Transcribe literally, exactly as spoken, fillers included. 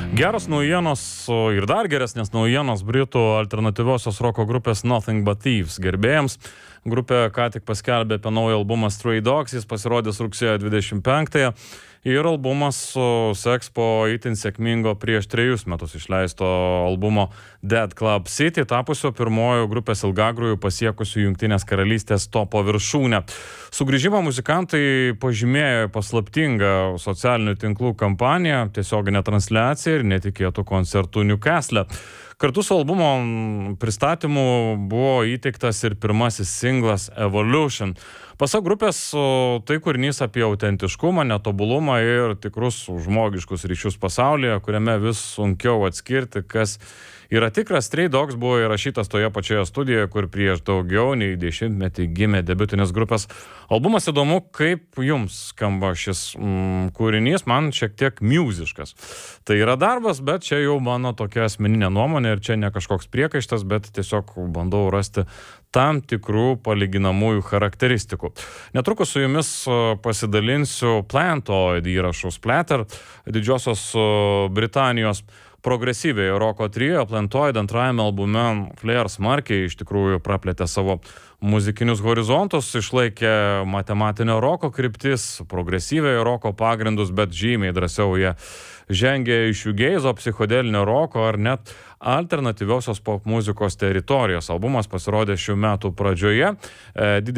Geros naujienos ir dar geresnės naujienos Britų alternatyviosios roko grupės Nothing But Thieves gerbėjams. Grupė ką tik paskelbė apie naują albumą Stray Dogs, jis pasirodys rugsėjo dvidešimt penktąją ir albumas seks po itin sėkmingo prieš trejus metus išleisto albumo Dead Club City, tapusio pirmojo grupės ilgagrųjų pasiekusių Jungtinės karalystės topo viršūnę. Sugrįžimą muzikantai pažymėjo paslaptingą socialinių tinklų kampaniją, tiesioginę transliaciją ir netikėtų koncertų Newcastle. Kartu su albumo pristatymu buvo įteiktas ir pirmasis singlas Evolution. Pasak grupės, tai kūrinys apie autentiškumą, netobulumą ir tikrus žmogiškus ryšius pasaulyje, kuriame vis sunkiau atskirti, kas yra tikras. Stray Dogs buvo įrašytas toje pačioje studijoje, kur prieš daugiau nei dešimtmetį gimė debiutinės grupės albumas. Įdomu, kaip jums skamba šis mm, kūrinys, man šiek tiek muziškas. Tai yra darbas, bet čia jau mano tokia asmeninė nuomonė ir čia ne kažkoks priekaištas, bet tiesiog bandau rasti tam tikrų palyginamųjų charakteristikų. Netrukus su jumis pasidalinsiu Plantoid įrašų Splatter, Didžiosios Britanijos progresyviojo roko trio. Plantoid antrajame albume Flair smarkiai iš tikrųjų praplėtė savo muzikinius horizontus, išlaikė matematinio roko kryptis, progresyviojo roko pagrindus, bet žymiai drąsiau jie žengė iš shoegazo, psichodelinio roko ar net alternatyviosios pop muzikos teritorijos. Albumas pasirodė šių metų pradžioje.